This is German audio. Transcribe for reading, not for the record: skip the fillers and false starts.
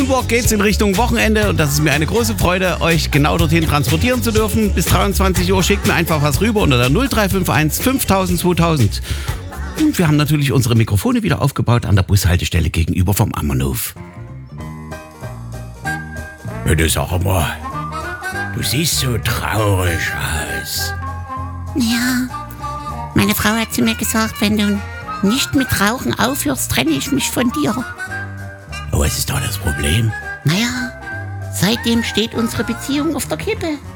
Uhr geht's in Richtung Wochenende und das ist mir eine große Freude, euch genau dorthin transportieren zu dürfen. Bis 23 Uhr schickt mir einfach was rüber unter der 0351 5000 2000. Und wir haben natürlich unsere Mikrofone wieder aufgebaut an der Bushaltestelle gegenüber vom Ammerhof. Bitte sag mal, du siehst so traurig aus. Ja, meine Frau hat zu mir gesagt, wenn du nicht mit Rauchen aufhörst, trenne ich mich von dir. Aber was ist doch das Problem? Naja, seitdem steht unsere Beziehung auf der Kippe.